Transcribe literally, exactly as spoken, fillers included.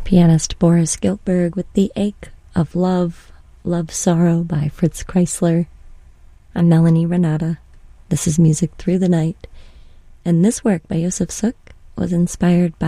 pianist Boris Giltberg with The Ache of Love, Love Sorrow by Fritz Kreisler. I'm Melanie Renata. This is Music Through the Night, and this work by Josef Suk was inspired by